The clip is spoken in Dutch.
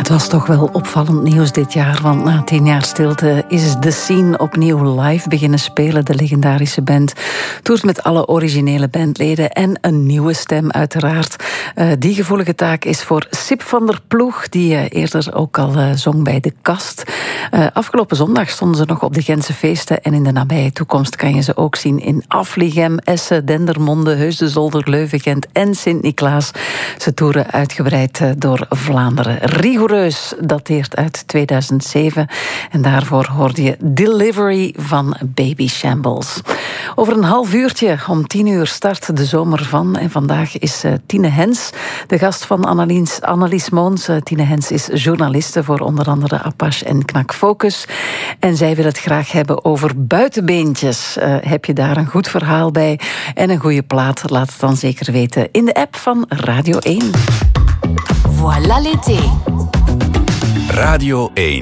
Het was toch wel opvallend nieuws dit jaar, want na 10 jaar stilte is The Scene opnieuw live beginnen spelen. De legendarische band toert met alle originele bandleden en een nieuwe stem uiteraard. Die gevoelige taak is voor Sip van der Ploeg, die eerder ook al zong bij De Kast. Afgelopen zondag stonden ze nog op de Gentse feesten en in de nabije toekomst kan je ze ook zien in Afligem, Essen, Dendermonde, Heusden-Zolder, Leuven, Gent en Sint-Niklaas. Ze toeren uitgebreid door Vlaanderen. Rigoureus dateert uit 2007 en daarvoor hoorde je Delivery van Baby Shambles. Over een half uurtje, om 10 uur, start de zomer van. En vandaag is Tine Hens de gast van Annelies Moons. Tine Hens is journaliste voor onder andere Apache en Knak Focus. En zij wil het graag hebben over buitenbeentjes. Heb je daar een goed verhaal bij en een goede plaat? Laat het dan zeker weten in de app van Radio 1. Voilà l'été. Radio 1.